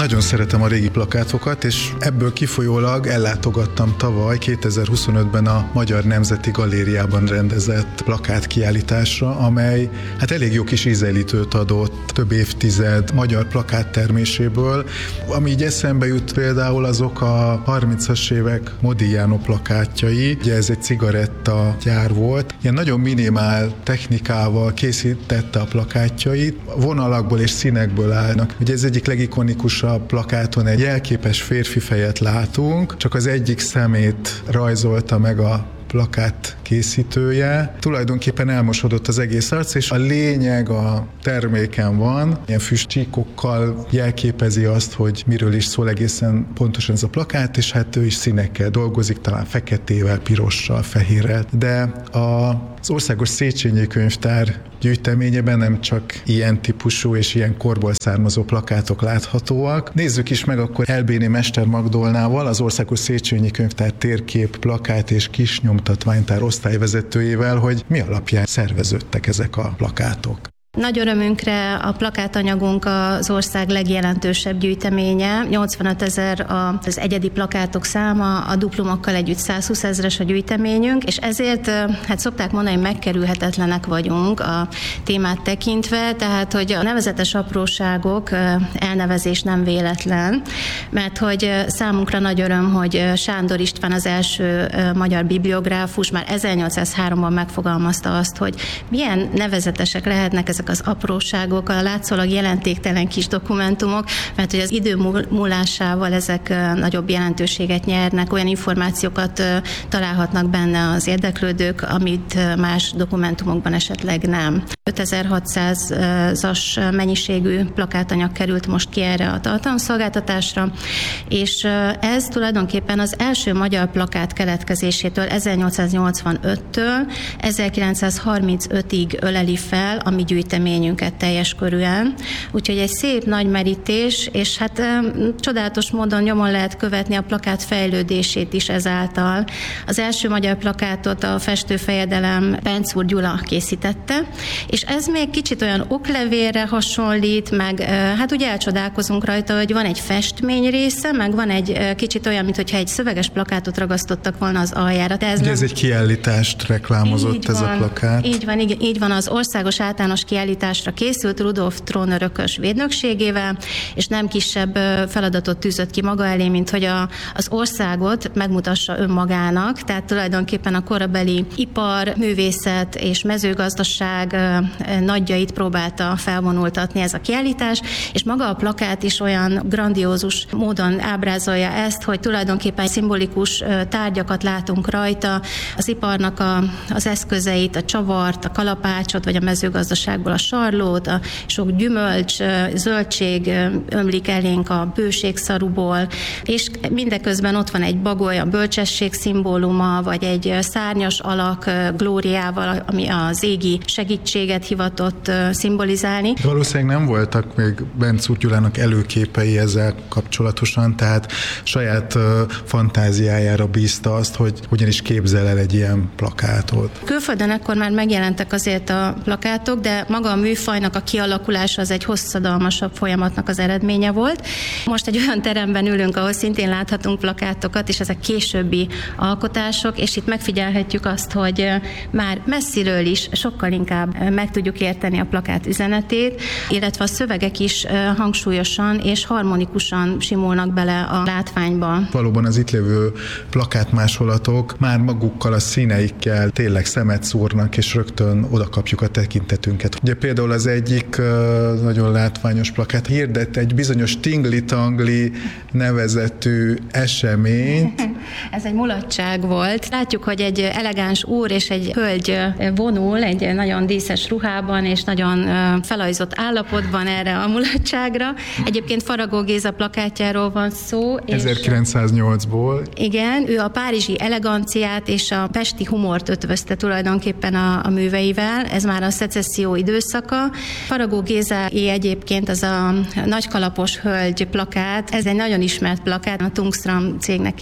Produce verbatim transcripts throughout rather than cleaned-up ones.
Nagyon szeretem a régi plakátokat, és ebből kifolyólag ellátogattam tavaly kétezer-huszonötben a Magyar Nemzeti Galériában rendezett plakátkiállításra, amely hát elég jó kis ízelítőt adott több évtized magyar plakátterméséből. Ami így eszembe jut például, azok a harmincas évek Modigliano plakátjai. Ugye ez egy cigaretta gyár volt. Ilyen nagyon minimál technikával készítette a plakátjait. Vonalakból és színekből állnak. Ugye ez egyik legikonikusabb plakáton egy jelképes férfi fejet látunk, csak az egyik szemét rajzolta meg a plakát készítője. Tulajdonképpen elmosodott az egész arc, és a lényeg a terméken van. Ilyen füstcsíkokkal jelképezi azt, hogy miről is szól egészen pontosan ez a plakát, és hát ő is színekkel dolgozik, talán feketével, pirossal, fehérrel. De a Az Országos Széchenyi Könyvtár gyűjteményében nem csak ilyen típusú és ilyen korból származó plakátok láthatóak. Nézzük is meg akkor Elbéni Mester Magdolnával, az Országos Széchenyi Könyvtár térkép, plakát és kisnyomtatványtár osztályvezetőjével, hogy mi alapján szerveződtek ezek a plakátok. Nagy örömünkre a plakátanyagunk az ország legjelentősebb gyűjteménye. nyolcvanöt ezer az egyedi plakátok száma, a duplumokkal együtt százhúsz ezres a gyűjteményünk, és ezért hát szokták mondani, hogy megkerülhetetlenek vagyunk a témát tekintve, tehát hogy a nevezetes apróságok elnevezés nem véletlen, mert hogy számunkra nagy öröm, hogy Sándor István az első magyar bibliográfus már ezernyolcszázháromban megfogalmazta azt, hogy milyen nevezetesek lehetnek ezek az apróságok, a látszólag jelentéktelen kis dokumentumok, mert hogy az idő múlásával ezek nagyobb jelentőséget nyernek, olyan információkat találhatnak benne az érdeklődők, amit más dokumentumokban esetleg nem. ötezer-hatszázas mennyiségű plakátanyag került most ki erre a tartalomszolgáltatásra, és ez tulajdonképpen az első magyar plakát keletkezésétől ezernyolcszáznyolcvanöttől ezerkilencszázharmincötig öleli fel a mi gyűjteményünket teljes körűen. Úgyhogy egy szép nagy merítés, és hát e, csodálatos módon nyomon lehet követni a plakát fejlődését is ezáltal. Az első magyar plakátot a festőfejedelem Pencúr Gyula készítette, és ez még kicsit olyan oklevélre hasonlít, meg e, hát ugye elcsodálkozunk rajta, hogy van egy festmény része, meg van egy e, kicsit olyan, mintha egy szöveges plakátot ragasztottak volna az aljára. De ez, ugye nem... ez egy kiállítást reklámozott, így ez van, a plakát. Így van, így, így van, az országos általános kiállításra készült Rudolf trónörökös védnökségével, és nem kisebb feladatot tűzött ki maga elé, mint hogy a, az országot megmutassa önmagának, tehát tulajdonképpen a korabeli ipar, művészet és mezőgazdaság nagyjait próbálta felvonultatni ez a kiállítás, és maga a plakát is olyan grandiózus módon ábrázolja ezt, hogy tulajdonképpen szimbolikus tárgyakat látunk rajta, az iparnak a, az eszközeit, a csavart, a kalapácsot, vagy a mezőgazdaságból a sarlót, a sok gyümölcs, zöldség ömlik elénk a bőségszaruból, és mindeközben ott van egy bagoly, a bölcsesség szimbóluma, vagy egy szárnyas alak glóriával, ami az égi segítséget hivatott szimbolizálni. Valószínűleg nem voltak még Pencúr Gyulának előképei ezzel kapcsolatosan, tehát saját fantáziájára bízta azt, hogy hogyan is képzel el egy ilyen plakátot. Külföldön ekkor már megjelentek azért a plakátok, de maga a műfajnak a kialakulása az egy hosszadalmasabb folyamatnak az eredménye volt. Most egy olyan teremben ülünk, ahol szintén láthatunk plakátokat, és ezek későbbi alkotások, és itt megfigyelhetjük azt, hogy már messziről is sokkal inkább meg tudjuk érteni a plakát üzenetét, illetve a szövegek is hangsúlyosan és harmonikusan simulnak bele a látványba. Valóban az itt lévő plakátmásolatok már magukkal a színeikkel tényleg szemet szúrnak, és rögtön oda kapjuk a tekintetünket. Ugye például az egyik nagyon látványos plakát hirdet egy bizonyos tingli-tangli nevezetű eseményt. Ez egy mulatság volt. Látjuk, hogy egy elegáns úr és egy hölgy vonul egy nagyon díszes ruhában, és nagyon felajzott állapotban erre a mulatságra. Egyébként Faragó Géza plakátjáról van szó. ezerkilencszáznyolcból. Igen, ő a párizsi eleganciát és a pesti humort ötvözte tulajdonképpen a, a műveivel. Ez már a szecesszió időszaka. Faragó Gézáé egyébként az a nagykalapos hölgy plakát, ez egy nagyon ismert plakát, a Tungstram cégnek készült. És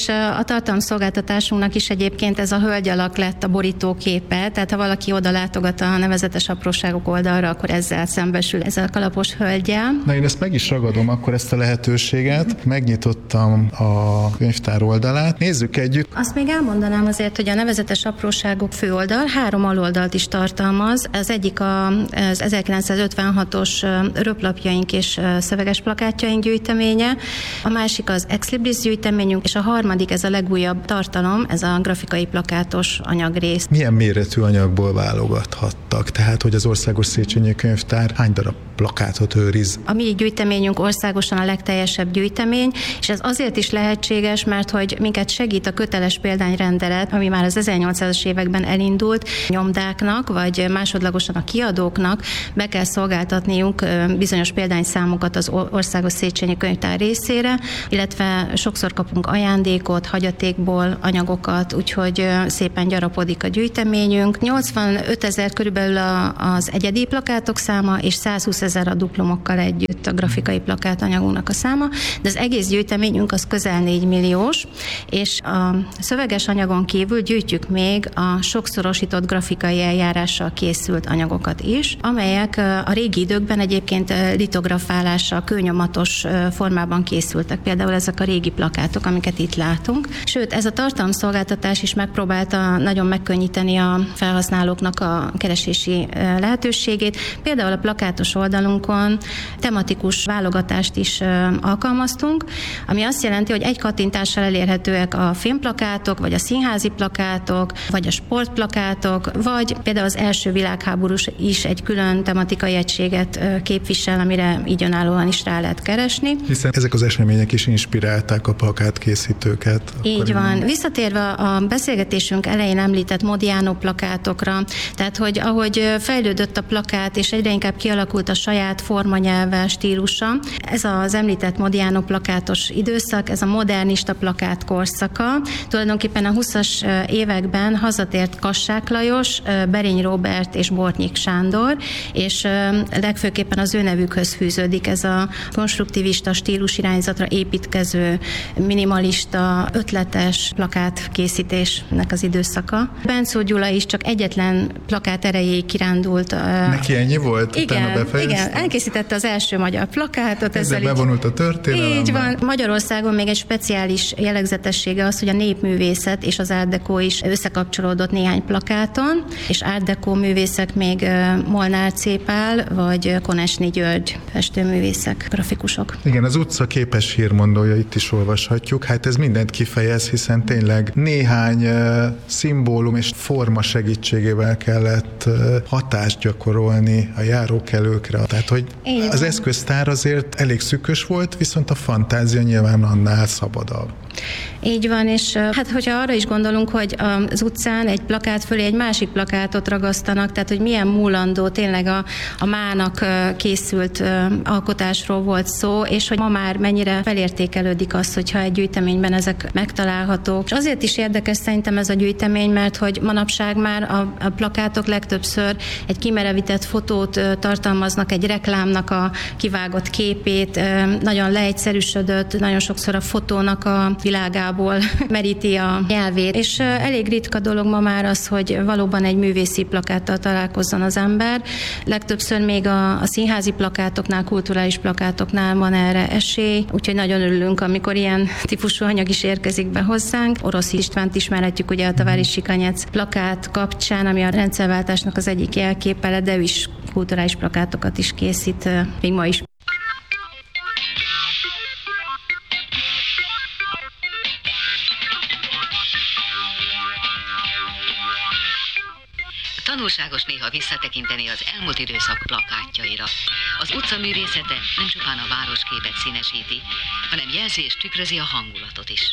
és a tartalomszolgáltatásunknak is egyébként ez a hölgy alak lett a borítóképe, tehát ha valaki oda látogat a nevezetes apróságok oldalra, akkor ezzel szembesül, ezzel a kalapos hölgyel. Na, én ezt meg is ragadom akkor ezt a lehetőséget. Megnyitottam a könyvtár oldalát. Nézzük együtt. Azt még elmondanám azért, hogy a nevezetes apróságok főoldal három aloldalt is tartalmaz. Az egyik az ezerkilencszázötvenhatos röplapjaink és szöveges plakátjaink gyűjteménye, a másik az Ex Libris gyűjteményünk, és a harmadik, ez a legújabb tartalom, ez a grafikai plakátos anyagrész. Milyen méretű anyagból válogathattak? Tehát, hogy az Országos Széchenyi Könyvtár hány darab plakátot őriz? A mi gyűjteményünk országosan a legteljesebb gyűjtemény, és ez azért is lehetséges, mert hogy minket segít a köteles példányrendelet, ami már az ezernyolcszázas években elindult, nyomdáknak, vagy másodlagosan a kiadóknak be kell szolgáltatniuk bizonyos példányszámokat az Országos Széchenyi Könyvtár részére, illetve sokszor kapunk ajándékot, hagyatékból anyagokat, úgyhogy szépen gyarapodik a gyűjteményünk. nyolcvanöt ezer körülbelül az egyedi plakátok száma, és százhúszezer a duplomokkal együtt a grafikai plakátanyagunknak a száma, de az egész gyűjteményünk az közel négy milliós, és a szöveges anyagon kívül gyűjtjük még a sokszorosított grafikai eljárással készült anyagokat is, amelyek a régi időkben egyébként litografálással, kőnyomatos formában készültek. Például ezek a régi plakátok, amiket itt látunk. Sőt, ez a tartalomszolgáltatás is megpróbálta nagyon megkönnyíteni a felhasználóknak a keresési lehetőségét. Például a plakátos oldalunkon tematikus válogatást is alkalmaztunk, ami azt jelenti, hogy egy kattintással elérhetőek a filmplakátok, vagy a színházi plakátok, vagy a sportplakátok, vagy például az első világháborús is egy külön tematikai egységet képvisel, amire így önállóan is rá lehet keresni. Hiszen ezek az események is inspirálták a plakátkészítőket. Így van. Visszatérve a beszélgetésünk elején említett Modiano plakátokra, tehát hogy ahogy fejlődött a plakát, és egyre inkább kialakult a saját formanyelve, stílusa, ez az említett Modiano plakátos időszak, ez a modernista plakát korszaka. Tulajdonképpen a huszas években hazatért Kassák Lajos, Berény Róbert és Bortnyik Sándor, és legfőképpen az ő nevükhöz fűződik ez a konstruktivista stílusirányzatra építkező, minimalista, ötletes plakátkészítésnek az időszaka. Bencó Gyula is csak egyetlen plakát erejéig kirándult. Neki ennyi volt? Igen, igen, elkészítette az első magyar plakátot. Ezzel, ezzel bevonult a történelembe. Így van. Magyarországon még egy speciális jellegzetessége az, hogy a népművészet és az art deco is összekapcsolódott néhány plakáton, és art deco művészek még Molnár Cépál, vagy Konecny György festőművészek, grafikusok. Igen, az utca képes hírmondója itt is olvashatjuk. Hát ez mindent kifejez, hiszen tényleg néhány uh, szimbólum és forma segítségével kellett uh, hatást gyakorolni a járókelőkre. Tehát, hogy az eszköztár azért elég szűkös volt, viszont a fantázia nyilván annál szabadabb. Így van, és hát hogyha arra is gondolunk, hogy az utcán egy plakát fölé egy másik plakátot ragasztanak, tehát hogy milyen múlandó tényleg a, a mának készült alkotásról volt szó, és hogy ma már mennyire felértékelődik az, hogyha egy gyűjteményben ezek megtalálhatók. És azért is érdekes szerintem ez a gyűjtemény, mert hogy manapság már a, a plakátok legtöbbször egy kimerevített fotót tartalmaznak, egy reklámnak a kivágott képét, nagyon leegyszerűsödött, nagyon sokszor a fotónak a világából meríti a nyelvét. És elég ritka dolog ma már az, hogy valóban egy művészi plakáttal találkozzon az ember. Legtöbbször még a, a színházi plakátoknál, kulturális plakátoknál van erre esély, úgyhogy nagyon örülünk, amikor ilyen típusú anyag is érkezik be hozzánk. Orosz Istvánt ismerhetjük ugye a Tavári Sikanyec plakát kapcsán, ami a rendszerváltásnak az egyik jelképe, de ő is kulturális plakátokat is készít, még ma is. Tanulságos néha visszatekinteni az elmúlt időszak plakátjaira. Az utca művészete nem csupán a városképet színesíti, hanem jelzi és tükrözi a hangulatot is.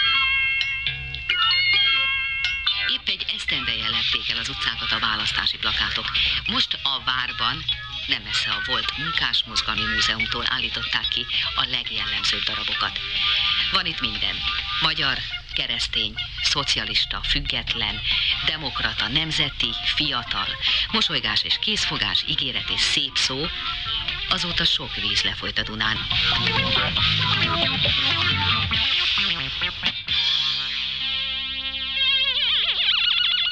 Épp egy esztendeje lepték el az utcákat a választási plakátok. Most a várban, nem messze a volt Munkásmozgalmi Múzeumtól állították ki a legjellemzőbb darabokat. Van itt minden. Magyar, keresztény, szocialista, független, demokrata, nemzeti, fiatal, mosolygás és készfogás, ígéret és szép szó, azóta sok víz lefolyt a Dunán.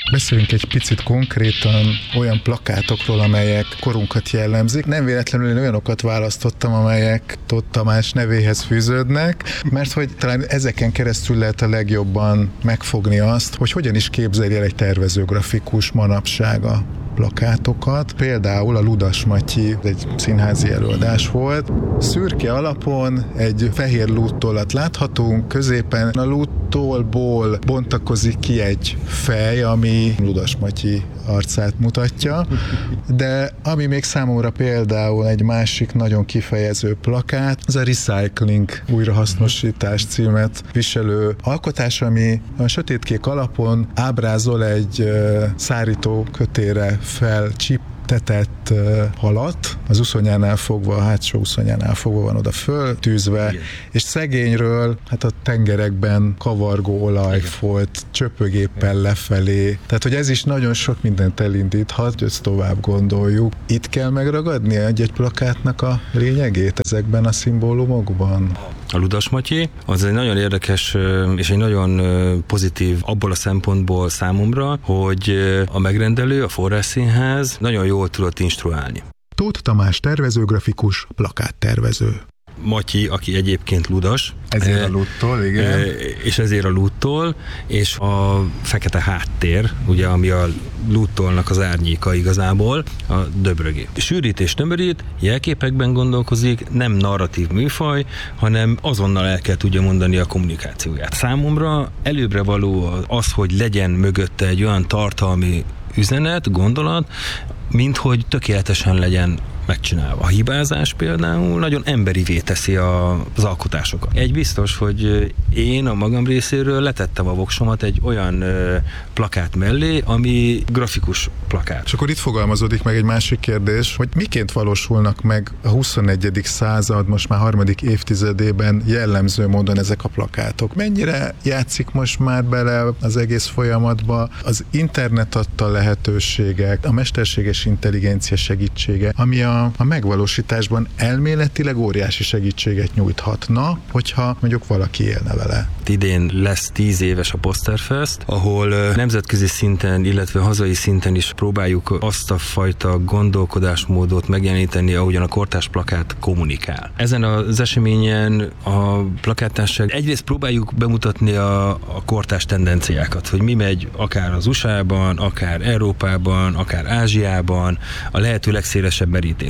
Beszéljünk egy picit konkrétan olyan plakátokról, amelyek korunkat jellemzik. Nem véletlenül én olyanokat választottam, amelyek Tóth Tamás nevéhez fűződnek, mert hogy talán ezeken keresztül lehet a legjobban megfogni azt, hogy hogyan is képzeli el egy tervezőgrafikus manapság a plakátokat. Például a Ludas Matyi, egy színházi előadás volt. Szürke alapon egy fehér lúttollat láthatunk, középen a lúttolból bontakozik ki egy fej, ami Ludas Matyi arcát mutatja, de ami még számomra például egy másik nagyon kifejező plakát, az a Recycling, újrahasznosítás címet viselő alkotás, ami a sötétkék alapon ábrázol egy uh, szárító kötére felcsiptetett uh, halat, az uszonyánál fogva, a hátsó uszonyánál fogva van oda föltűzve, igen. És szegényről hát a tengerekben kavargó olajfolt csöpögéppel lefelé. Tehát, hogy ez is nagyon sok mindent elindíthat, hogy ezt tovább gondoljuk. Itt kell megragadni egy-egy plakátnak a lényegét ezekben a szimbólumokban? A Ludas Matyi az egy nagyon érdekes és egy nagyon pozitív abból a szempontból számomra, hogy a megrendelő, a Forrásszínház nagyon jól tudott instruálni. Tóth Tamás tervezőgrafikus, plakáttervező. Matyi, aki egyébként ludas. Ezért a lúttól, igen. És ezért a lúttól, és a fekete háttér, ugye, ami a lúttolnak az árnyéka igazából, a döbrögi. Sűrít és tömörít, jelképekben gondolkozik, nem narratív műfaj, hanem azonnal el kell tudja mondani a kommunikációját. Számomra előbbre való az, hogy legyen mögötte egy olyan tartalmi üzenet, gondolat, mint hogy tökéletesen legyen megcsinálva. A hibázás például nagyon emberivé teszi a, az alkotásokat. Egy biztos, hogy én a magam részéről letettem a voksomat egy olyan ö, plakát mellé, ami grafikus plakát. És akkor itt fogalmazódik meg egy másik kérdés, hogy miként valósulnak meg a huszonegyedik század, most már harmadik évtizedében jellemző módon ezek a plakátok? Mennyire játszik most már bele az egész folyamatba az internet adta lehetőségek, a mesterséges intelligencia segítsége, ami a a megvalósításban elméletileg óriási segítséget nyújthatna, hogyha mondjuk valaki élne vele. Idén lesz tíz éves a Posterfest, ahol nemzetközi szinten, illetve hazai szinten is próbáljuk azt a fajta gondolkodásmódot megjeleníteni, ahogyan a kortárs plakát kommunikál. Ezen az eseményen a plakáttárság egyrészt próbáljuk bemutatni a, a kortárs tendenciákat, hogy mi megy akár az u es á-ban, akár Európában, akár Ázsiában, a lehető legszélesebb merítés.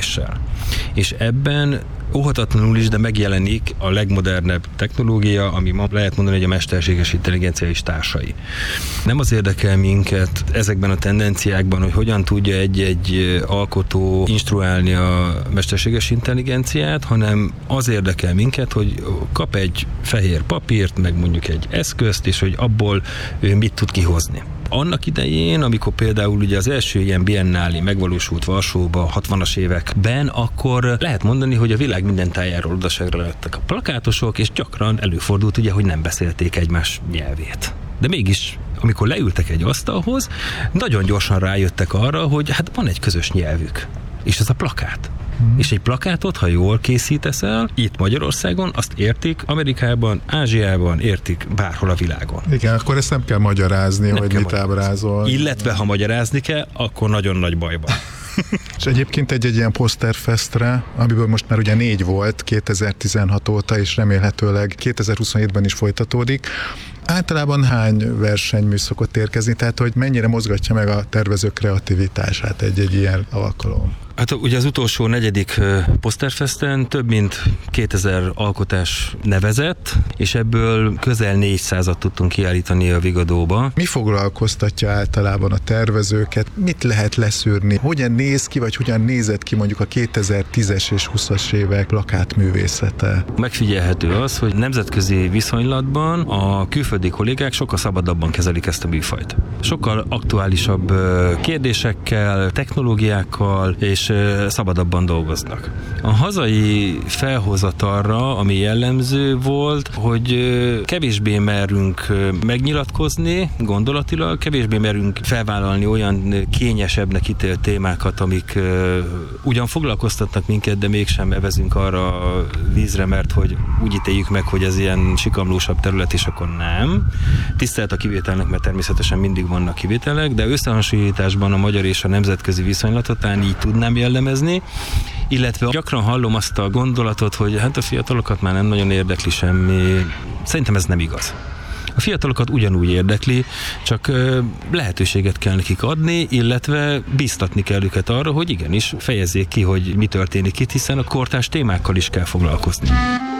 És ebben óhatatlanul is, de megjelenik a legmodernebb technológia, ami ma lehet mondani, hogy a mesterséges intelligencia is társai. Nem az érdekel minket ezekben a tendenciákban, hogy hogyan tudja egy-egy alkotó instruálni a mesterséges intelligenciát, hanem az érdekel minket, hogy kap egy fehér papírt, meg mondjuk egy eszközt, és hogy abból ő mit tud kihozni. Annak idején, amikor például ugye az első ilyen biennáli megvalósult Varsóba hatvanas években, akkor lehet mondani, hogy a világ minden tájáról odaságra lettek a plakátosok, és gyakran előfordult ugye, hogy nem beszélték egymás nyelvét. De mégis, amikor leültek egy asztalhoz, nagyon gyorsan rájöttek arra, hogy hát van egy közös nyelvük, és ez a plakát. Hmm. És egy plakátot, ha jól készítesz el, itt Magyarországon, azt értik, Amerikában, Ázsiában értik bárhol a világon. Igen, akkor ezt nem kell magyarázni, nem hogy kell mit ábrázol. Illetve, ha magyarázni kell, akkor nagyon nagy bajban. És egyébként egy-egy ilyen Posterfestre, amiből most már ugye négy volt kétezer-tizenhat óta, és remélhetőleg kétezer-huszonhétben is folytatódik, általában hány versenymű szokott érkezni, tehát hogy mennyire mozgatja meg a tervező kreativitását egy-egy ilyen alkalom? Hát ugye az utolsó negyedik Posterfesten több mint kétezer alkotás nevezett, és ebből közel négyszázat tudtunk kiállítani a Vigadóba. Mi foglalkoztatja általában a tervezőket? Mit lehet leszűrni? Hogyan néz ki, vagy hogyan nézett ki mondjuk a kétezer-tízes és húszas évek plakátművészete? Megfigyelhető az, hogy nemzetközi viszonylatban a külföldi kollégák sokkal szabadabban kezelik ezt a műfajt. Sokkal aktuálisabb kérdésekkel, technológiákkal és szabadabban dolgoznak. A hazai felhozatalra, ami jellemző volt, hogy kevésbé merünk megnyilatkozni gondolatilag, kevésbé merünk felvállalni olyan kényesebbnek ítélt témákat, amik ugyan foglalkoztatnak minket, de mégsem evezünk arra a vízre, mert hogy úgy ítéljük meg, hogy ez ilyen sikamlósabb terület, és akkor nem. sem. Tisztelt a kivételnek, mert természetesen mindig vannak kivételek, de összehasonlításban a magyar és a nemzetközi viszonylatot talán így tudnám jellemezni, illetve gyakran hallom azt a gondolatot, hogy hát a fiatalokat már nem nagyon érdekli semmi. Szerintem ez nem igaz. A fiatalokat ugyanúgy érdekli, csak lehetőséget kell nekik adni, illetve bíztatni kell őket arra, hogy igenis fejezzék ki, hogy mi történik itt, hiszen a kortárs témákkal is kell foglalkozni.